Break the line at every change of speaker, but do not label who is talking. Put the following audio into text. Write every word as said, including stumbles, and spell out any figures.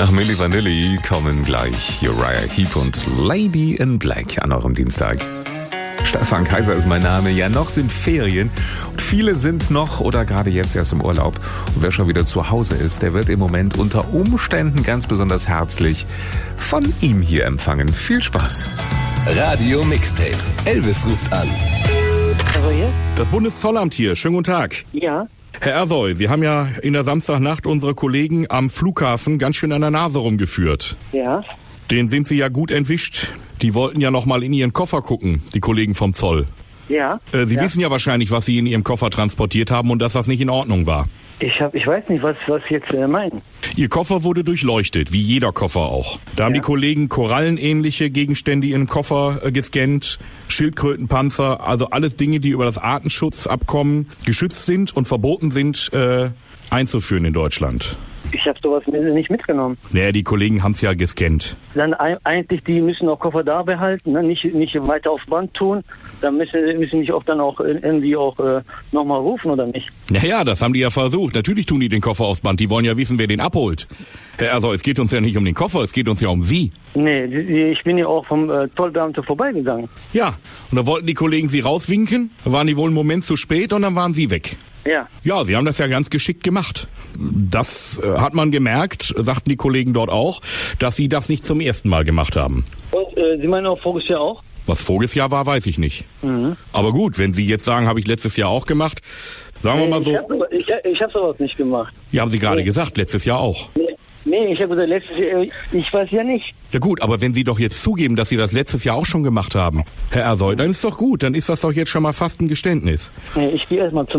Nach Milli Vanilli kommen gleich Uriah Heep und Lady in Black an eurem Dienstag. Stefan Kaiser ist mein Name. Ja, noch sind Ferien und viele sind noch oder gerade jetzt erst im Urlaub. Und wer schon wieder zu Hause ist, der wird im Moment unter Umständen ganz besonders herzlich von ihm hier empfangen. Viel Spaß.
Radio Mixtape. Elvis ruft an.
Das Bundeszollamt hier. Schönen guten Tag.
Ja.
Herr Ersoy, Sie haben ja in der Samstagnacht unsere Kollegen am Flughafen ganz schön an der Nase rumgeführt.
Ja.
Den sind Sie ja gut entwischt. Die wollten ja noch mal in Ihren Koffer gucken, die Kollegen vom Zoll.
Ja.
Äh, Sie
ja.
wissen ja wahrscheinlich, was Sie in Ihrem Koffer transportiert haben und dass das nicht in Ordnung war.
Ich hab, ich weiß nicht, was, was Sie jetzt äh, meinen.
Ihr Koffer wurde durchleuchtet, wie jeder Koffer auch. Da haben
Ja.
die Kollegen korallenähnliche Gegenstände in den Koffer äh, gescannt, Schildkrötenpanzer, also alles Dinge, die über das Artenschutzabkommen geschützt sind und verboten sind, äh, einzuführen in Deutschland.
Ich habe sowas nicht mitgenommen.
Naja, die Kollegen haben es ja gescannt.
Dann ein, eigentlich, die müssen auch Koffer da behalten, ne? nicht, nicht weiter aufs Band tun. Dann müssen, müssen mich auch dann auch irgendwie auch äh, nochmal rufen, oder nicht?
Naja, das haben die ja versucht. Natürlich tun die den Koffer aufs Band. Die wollen ja wissen, wer den abholt. Also es geht uns ja nicht um den Koffer, es geht uns ja um Sie.
Nee, die, ich bin ja auch vom äh, Zollbeamten vorbeigegangen.
Ja, und da wollten die Kollegen Sie rauswinken, waren die wohl einen Moment zu spät und dann waren Sie weg.
Ja.
Ja, Sie haben das ja ganz geschickt gemacht. Das äh, hat man gemerkt, sagten die Kollegen dort auch, dass Sie das nicht zum ersten Mal gemacht haben.
Und äh, Sie meinen auch voriges Jahr auch?
Was voriges Jahr war, weiß ich nicht.
Mhm.
Aber gut, wenn Sie jetzt sagen, habe ich letztes Jahr auch gemacht, sagen wir mal so.
Ich habe ich, ich hab sowas nicht gemacht.
Ja, haben Sie gerade
Nee.
gesagt, letztes Jahr auch.
Nee, nee ich habe gesagt, letztes Jahr, ich weiß ja nicht.
Ja gut, aber wenn Sie doch jetzt zugeben, dass Sie das letztes Jahr auch schon gemacht haben, Herr Ersoy, dann ist doch gut, dann ist das doch jetzt schon mal fast ein Geständnis.
Nee, ich gehe erstmal zum